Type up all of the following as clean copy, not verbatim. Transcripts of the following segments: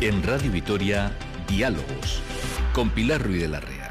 En Radio Vitoria, Diálogos, con Pilar Ruiz de la Rea.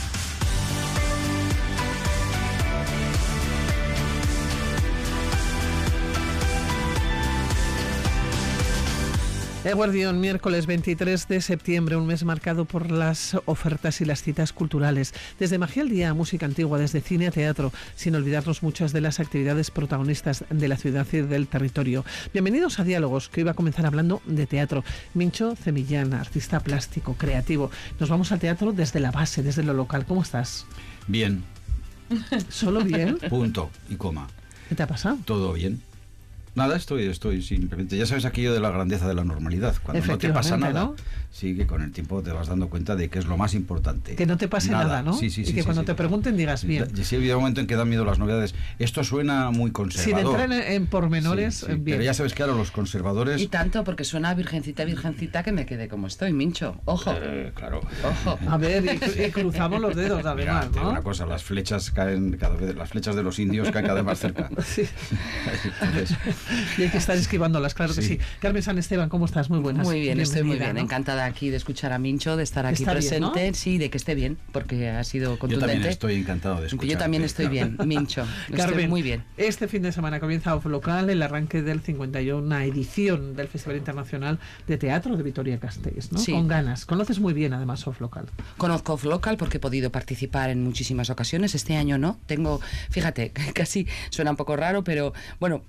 Eguardión, miércoles 23 de septiembre, un mes marcado por las ofertas y las citas culturales. Desde Magia al Día, música antigua, desde cine a teatro, sin olvidarnos muchas de las actividades protagonistas de la ciudad y del territorio. Bienvenidos a Diálogos, que hoy va a comenzar hablando de teatro. Mincho Zemillán, artista plástico, creativo. Nos vamos al teatro desde la base, desde lo local. ¿Cómo estás? Bien. ¿Solo bien? Punto y coma. ¿Qué te ha pasado? Todo bien. Nada, estoy simplemente... Ya sabes aquello de la grandeza de la normalidad. Cuando no te pasa nada, ¿no? Sí, que con el tiempo te vas dando cuenta de que es lo más importante. Que no te pase nada, ¿no? Sí, y que cuando te pregunten digas bien. Sí, ha habido un momento en que dan miedo las novedades. Esto suena muy conservador. Sin entrar en pormenores, bien. Pero ya sabes que ahora los conservadores... Y tanto, porque suena virgencita, virgencita, que me quede como estoy, Mincho. Ojo. Claro. Ojo. A ver, y cruzamos los dedos, además, Mira, ¿no? una cosa, las flechas caen cada vez... Las flechas de los indios caen cada vez más cerca. Sí. Entonces, y hay que estar esquivándolas, claro que sí. Carmen San Esteban, ¿cómo estás? Muy buenas. Muy bien, estoy muy bien. ¿No? Encantada aquí de escuchar a Mincho, de estar aquí Está presente. bien, ¿no? Sí, de que esté bien, porque ha sido contundente. yo también estoy encantado de escuchar. Yo también estoy bien, Mincho. Carmen, estoy muy bien. Este fin de semana comienza Off Local, el arranque del 51 edición del Festival Internacional de Teatro de Vitoria-Gasteiz, ¿no? Sí. Con ganas. Conoces muy bien, además, Off Local. Conozco Off Local porque he podido participar en muchísimas ocasiones. Este año no. Fíjate, casi suena un poco raro, pero bueno...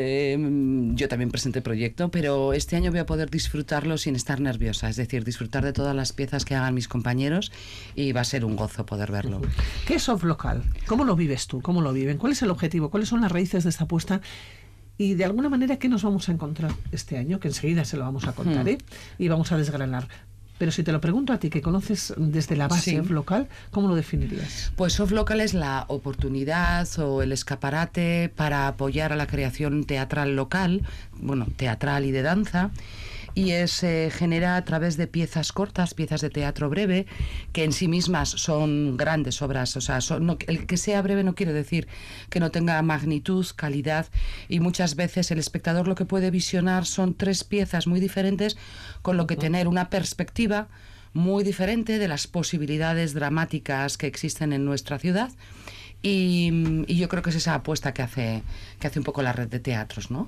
yo también presenté proyecto, pero este año voy a poder disfrutarlo sin estar nerviosa, es decir, disfrutar de todas las piezas que hagan mis compañeros y va a ser un gozo poder verlo. ¿Qué es Off Local? ¿Cómo lo vives tú? ¿Cómo lo viven? ¿Cuál es el objetivo? ¿Cuáles son las raíces de esta apuesta? Y de alguna manera, ¿qué nos vamos a encontrar este año? Que enseguida se lo vamos a contar, y vamos a desgranar. Pero si te lo pregunto a ti, que conoces desde la base Off Local, ¿cómo lo definirías? Pues Off Local es la oportunidad o el escaparate para apoyar a la creación teatral local, bueno, teatral y de danza, y se genera a través de piezas cortas, piezas de teatro breve, que en sí mismas son grandes obras. O sea, el que sea breve no quiere decir que no tenga magnitud, calidad, y muchas veces el espectador lo que puede visionar son tres piezas muy diferentes, con lo que tener una perspectiva muy diferente de las posibilidades dramáticas que existen en nuestra ciudad. Y yo creo que es esa apuesta que hace un poco la red de teatros, ¿no?